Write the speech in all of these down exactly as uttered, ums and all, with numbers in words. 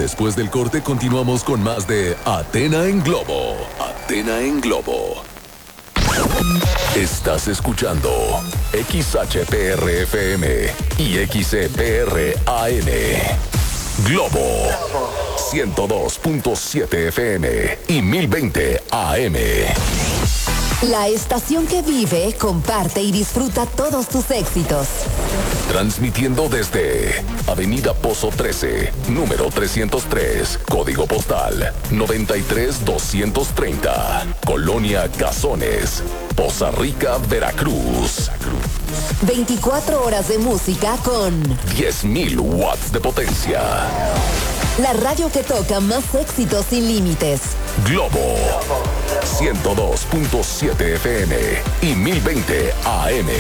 Después del corte continuamos con más de Athena en Globo. Athena en Globo. Estás escuchando X H P R F M y X E P R A N. Globo ciento dos punto siete F M y mil veinte A M. La estación que vive, comparte y disfruta todos tus éxitos. Transmitiendo desde Avenida Pozo trece, número trescientos tres, código postal noventa y tres doscientos treinta, Colonia Cazones, Poza Rica, Veracruz. veinticuatro horas de música con diez mil watts de potencia. La radio que toca más éxitos sin límites. Globo ciento dos punto siete F M y mil veinte A M.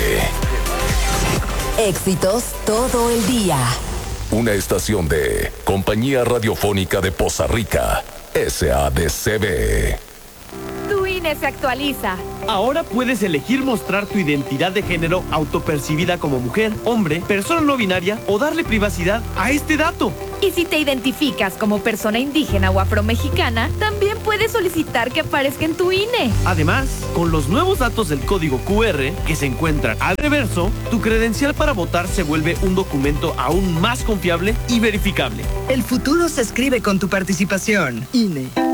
Éxitos todo el día. Una estación de Compañía Radiofónica de Poza Rica, S A D C B. Tu I N E se actualiza. Ahora puedes elegir mostrar tu identidad de género autopercibida como mujer, hombre, persona no binaria o darle privacidad a este dato. Y si te identificas como persona indígena o afromexicana, también puedes solicitar que aparezca en tu I N E. Además, con los nuevos datos del código Q R que se encuentran al reverso, tu credencial para votar se vuelve un documento aún más confiable y verificable. El futuro se escribe con tu participación. I N E.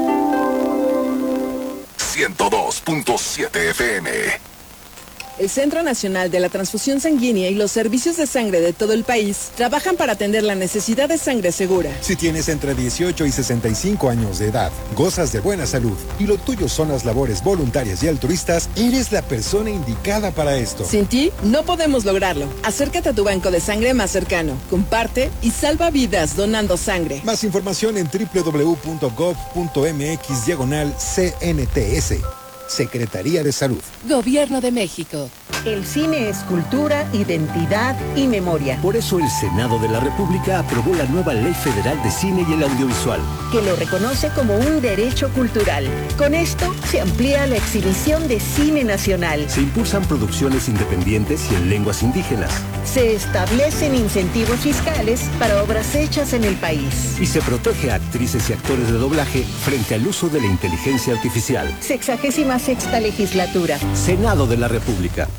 ciento dos punto siete F M. El Centro Nacional de la Transfusión Sanguínea y los servicios de sangre de todo el país trabajan para atender la necesidad de sangre segura. Si tienes entre dieciocho y sesenta y cinco años de edad, gozas de buena salud y lo tuyo son las labores voluntarias y altruistas, eres la persona indicada para esto. Sin ti, no podemos lograrlo. Acércate a tu banco de sangre más cercano, comparte y salva vidas donando sangre. Más información en doble u doble u doble u punto gov punto m x diagonal C N T S. Secretaría de Salud. Gobierno de México. El cine es cultura, identidad y memoria. Por eso el Senado de la República aprobó la nueva Ley Federal de Cine y el Audiovisual, que lo reconoce como un derecho cultural. Con esto se amplía la exhibición de cine nacional. Se impulsan producciones independientes y en lenguas indígenas. Se establecen incentivos fiscales para obras hechas en el país. Y se protege a actrices y actores de doblaje frente al uso de la inteligencia artificial. Sexagésima sexta legislatura. Senado de la República.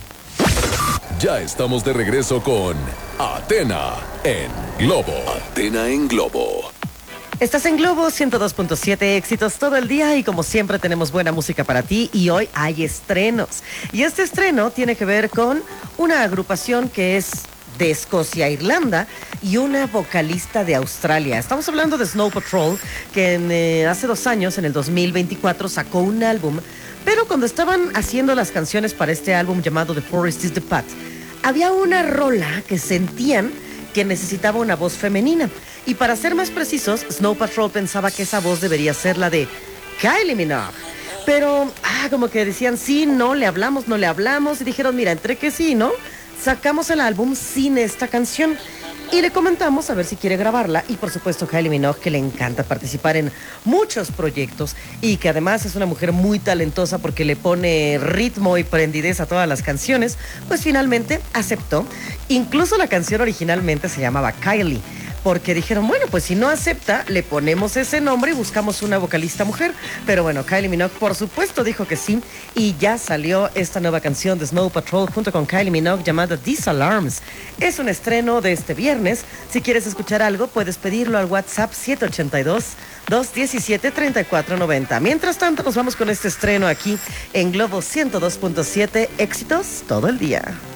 Ya estamos de regreso con Athena en Globo. Athena en Globo. Estás en Globo ciento dos punto siete, éxitos todo el día y como siempre tenemos buena música para ti y hoy hay estrenos. Y este estreno tiene que ver con una agrupación que es de Escocia a Irlanda y una vocalista de Australia. Estamos hablando de Snow Patrol, que en, eh, hace dos años, en el dos mil veinticuatro, sacó un álbum, pero cuando estaban haciendo las canciones para este álbum llamado The Forest is the Path, había una rola que sentían que necesitaba una voz femenina. Y para ser más precisos, Snow Patrol pensaba que esa voz debería ser la de Kylie Minogue. Pero, ah, como que decían, sí, no, le hablamos, no le hablamos. Y dijeron, mira, entre que sí, ¿no? Sacamos el álbum sin esta canción. Y le comentamos a ver si quiere grabarla. Y por supuesto Kylie Minogue, que le encanta participar en muchos proyectos y que además es una mujer muy talentosa porque le pone ritmo y prendidez a todas las canciones, pues finalmente aceptó. Incluso la canción originalmente se llamaba Kylie, porque dijeron, bueno, pues si no acepta, le ponemos ese nombre y buscamos una vocalista mujer. Pero bueno, Kylie Minogue por supuesto dijo que sí, y ya salió esta nueva canción de Snow Patrol junto con Kylie Minogue llamada These Alarms. Es un estreno de este viernes. Si quieres escuchar algo, puedes pedirlo al WhatsApp siete ocho dos, dos uno siete, tres cuatro nueve cero. Mientras tanto, nos vamos con este estreno aquí en Globo ciento dos punto siete, éxitos todo el día.